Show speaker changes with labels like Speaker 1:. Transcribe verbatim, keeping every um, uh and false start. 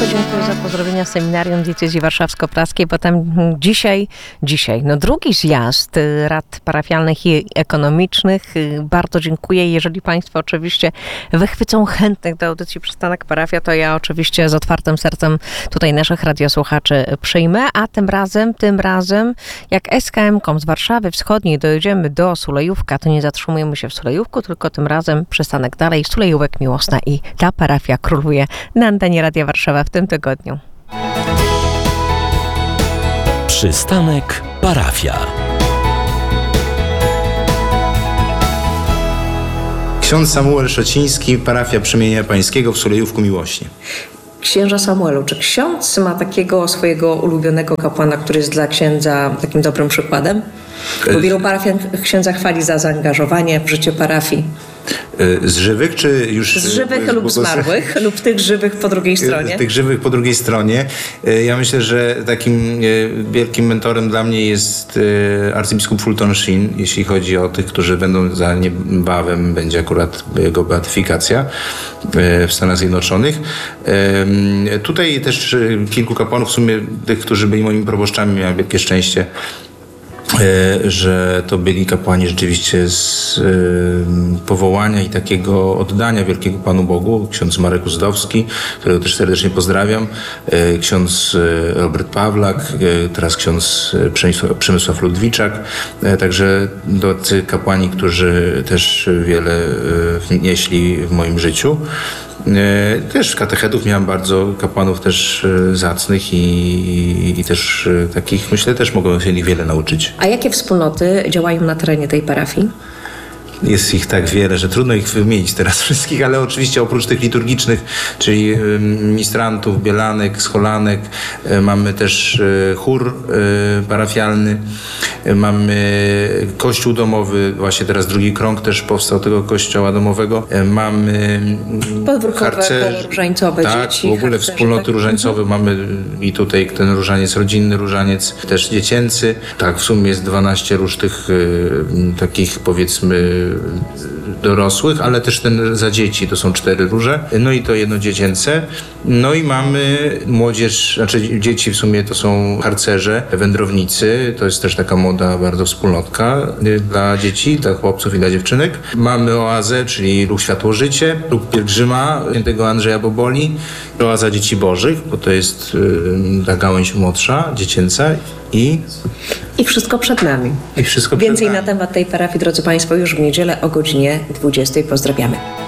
Speaker 1: dziękuję za pozdrowienia Seminarium Diecezji Warszawsko-Praskiej, bo tam dzisiaj, dzisiaj, no drugi zjazd rad parafialnych i ekonomicznych. Bardzo dziękuję. Jeżeli Państwo oczywiście wychwycą chętnych do audycji Przystanek Parafia, to ja oczywiście z otwartym sercem tutaj naszych radiosłuchaczy przyjmę, a tym razem, tym razem, jak S K M-kom z Warszawy Wschodniej dojedziemy do Sulejówka, to nie zatrzymujemy się w Sulejówku, tylko tym razem przystanek dalej, Sulejówek Miłosna i ta parafia króluje na antenie Radia Warszawa w tym tygodniu.
Speaker 2: Przystanek Parafia.
Speaker 3: Ksiądz Samuel Szociński, parafia Przemienienia Pańskiego w Sulejówku Miłośnie.
Speaker 1: Księża Samuelu, czy ksiądz ma takiego swojego ulubionego kapłana, który jest dla księdza takim dobrym przykładem? Bo wielu parafian księdza chwali za zaangażowanie w życie parafii.
Speaker 3: Z żywych, czy już...
Speaker 1: Z żywych lub zmarłych, lub tych żywych po drugiej stronie.
Speaker 3: Z tych żywych po drugiej stronie. Ja myślę, że takim wielkim mentorem dla mnie jest arcybiskup Fulton Sheen, jeśli chodzi o tych, którzy będą za niebawem, będzie akurat jego beatyfikacja w Stanach Zjednoczonych. Tutaj też kilku kapłanów, w sumie tych, którzy byli moimi proboszczami, miałem wielkie szczęście, że to byli kapłani rzeczywiście z powołania i takiego oddania wielkiego Panu Bogu. Ksiądz Marek Uzdowski, którego też serdecznie pozdrawiam, ksiądz Robert Pawlak, teraz ksiądz Przemysław Ludwiczak. Także tacy kapłani, którzy też wiele wnieśli w moim życiu. Też katechetów miałem bardzo, kapłanów też zacnych i, i też takich, myślę, też mogą się ich wiele nauczyć.
Speaker 1: A jakie wspólnoty działają na terenie tej parafii?
Speaker 3: Jest ich tak wiele, że trudno ich wymienić teraz wszystkich, ale oczywiście oprócz tych liturgicznych, czyli ministrantów, bielanek, scholanek, mamy też chór parafialny, mamy kościół domowy, właśnie teraz drugi krąg też powstał tego kościoła domowego, mamy
Speaker 1: podwórkowe, różańcowe
Speaker 3: tak,
Speaker 1: dzieci.
Speaker 3: w ogóle harcerze, wspólnoty tak? różańcowe, mamy i tutaj ten różaniec, rodzinny różaniec, też dziecięcy. Tak, w sumie jest dwanaście róż tych takich, powiedzmy, dorosłych, ale też ten za dzieci, to są cztery róże, no i to jedno dziecięce. No i mamy młodzież, znaczy dzieci w sumie to są harcerze, wędrownicy, to jest też taka moda, bardzo wspólnotka dla dzieci, dla chłopców i dla dziewczynek. Mamy oazę, czyli ruch Światło-Życie, ruch pielgrzyma świętego Andrzeja Boboli, oaza Dzieci Bożych, bo to jest yy, ta gałęź młodsza, dziecięca i...
Speaker 1: I wszystko przed nami.
Speaker 3: I wszystko
Speaker 1: Więcej
Speaker 3: przed nami.
Speaker 1: na temat tej parafii, drodzy Państwo, już w niedzielę o godzinie dwudziestej. Pozdrawiamy.